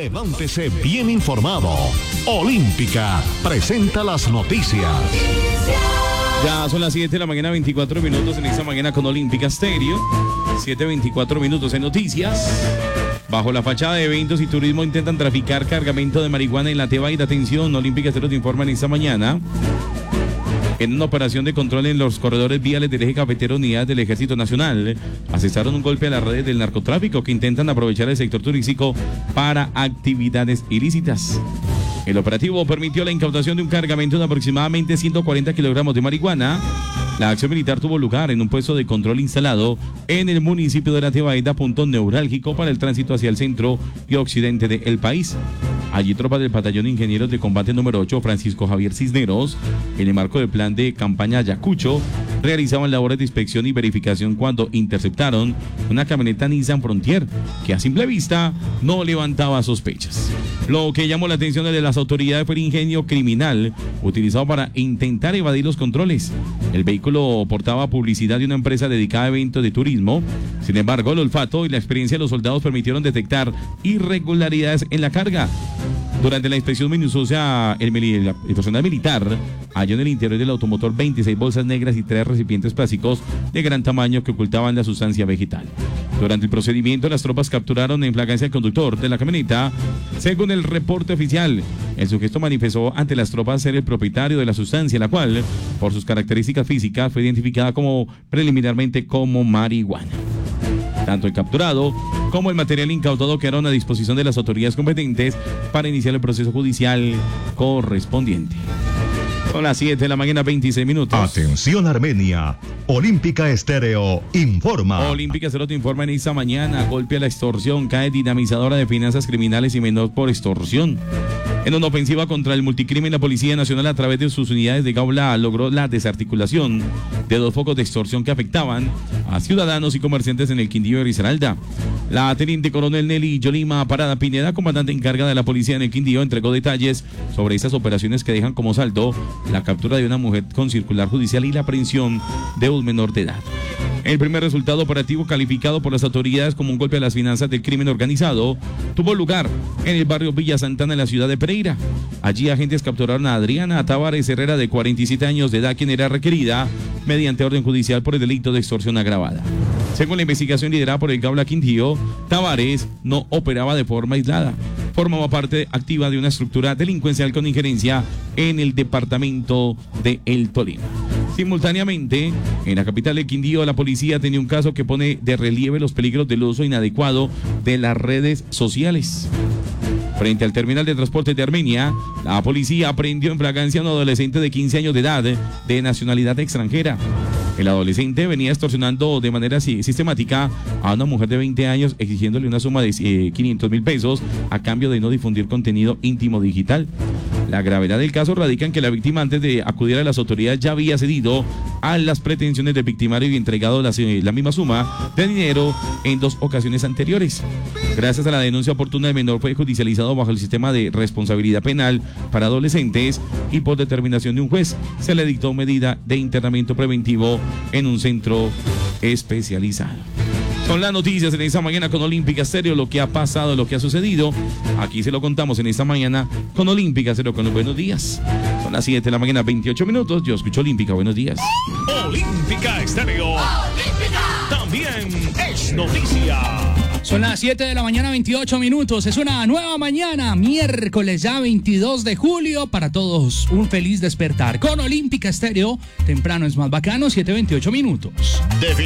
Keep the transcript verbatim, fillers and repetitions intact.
Levántese bien informado. Olímpica presenta las noticias. Ya son las siete de la mañana, veinticuatro minutos en esta mañana con Olímpica Stereo. siete veinticuatro minutos en noticias. Bajo la fachada de eventos y turismo intentan traficar cargamento de marihuana en la Tebaida. Atención, Olímpica Stereo te informa en esta mañana. En una operación de control en los corredores viales del eje cafetero, unidades del Ejército Nacional asestaron un golpe a las redes del narcotráfico que intentan aprovechar el sector turístico para actividades ilícitas. El operativo permitió la incautación de un cargamento de aproximadamente ciento cuarenta kilogramos de marihuana. La acción militar tuvo lugar en un puesto de control instalado en el municipio de La Tebaida, punto neurálgico para el tránsito hacia el centro y occidente del país. Allí tropas del batallón de ingenieros de combate número ocho, Francisco Javier Cisneros, en el marco del plan de campaña Ayacucho, realizaban labores de inspección y verificación cuando interceptaron una camioneta Nissan Frontier que a simple vista no levantaba sospechas. Lo que llamó la atención de las autoridades fue el ingenio criminal utilizado para intentar evadir los controles. El vehículo portaba publicidad de una empresa dedicada a eventos de turismo. Sin embargo, el olfato y la experiencia de los soldados permitieron detectar irregularidades en la carga. Durante la inspección minuciosa, el, el personal militar halló en el interior del automotor veintiséis bolsas negras y tres recipientes plásticos de gran tamaño que ocultaban la sustancia vegetal. Durante el procedimiento, las tropas capturaron en flagrancia al conductor de la camioneta. Según el reporte oficial, el sujeto manifestó ante las tropas ser el propietario de la sustancia, la cual, por sus características físicas, fue identificada como preliminarmente como marihuana. Tanto el capturado como el material incautado quedaron a disposición de las autoridades competentes para iniciar el proceso judicial correspondiente. Son las siete de la mañana, veintiséis minutos. Atención Armenia, Olímpica Estéreo informa. Olímpica Estéreo te informa en esta mañana. Golpe a la extorsión, cae dinamizadora de finanzas criminales y menor por extorsión. En una ofensiva contra el multicrimen, la Policía Nacional, a través de sus unidades de Gaula, logró la desarticulación de dos focos de extorsión que afectaban a ciudadanos y comerciantes en el Quindío de Risaralda. La teniente coronel Nelly Yolima Parada Pineda, comandante encargada de la policía en el Quindío, entregó detalles sobre estas operaciones que dejan como saldo la captura de una mujer con circular judicial y la aprehensión de un menor de edad. El primer resultado operativo, calificado por las autoridades como un golpe a las finanzas del crimen organizado, tuvo lugar en el barrio Villa Santana, en la ciudad de Pereira. Allí agentes capturaron a Adriana Tavares Herrera, de cuarenta y siete años de edad, quien era requerida mediante orden judicial por el delito de extorsión agravada. Según la investigación liderada por el Gaula Quindío, Tavares no operaba de forma aislada. Formaba parte activa de una estructura delincuencial con injerencia en el departamento de El Tolima. Simultáneamente, en la capital del Quindío, la policía tenía un caso que pone de relieve los peligros del uso inadecuado de las redes sociales. Frente al terminal de transporte de Armenia, la policía aprehendió en flagrancia a un adolescente de quince años de edad de nacionalidad extranjera. El adolescente venía extorsionando de manera sistemática a una mujer de veinte años, exigiéndole una suma de eh, quinientos mil pesos a cambio de no difundir contenido íntimo digital. La gravedad del caso radica en que la víctima, antes de acudir a las autoridades, ya había cedido a las pretensiones del victimario y entregado la, la misma suma de dinero en dos ocasiones anteriores. Gracias a la denuncia oportuna, el menor fue judicializado bajo el sistema de responsabilidad penal para adolescentes y, por determinación de un juez, se le dictó medida de internamiento preventivo en un centro especializado. Son las noticias en esta mañana con Olímpica Stereo, lo que ha pasado, lo que ha sucedido. Aquí se lo contamos en esta mañana con Olímpica Stereo, con los buenos días. Son las siete de la mañana, veintiocho minutos. Yo escucho Olímpica, buenos días. Olímpica Estéreo. Olímpica también es noticia. Son las siete de la mañana, veintiocho minutos. Es una nueva mañana, miércoles ya veintidós de julio. Para todos, un feliz despertar. Con Olímpica Estéreo, temprano es más bacano, siete veintiocho minutos. Definitivamente.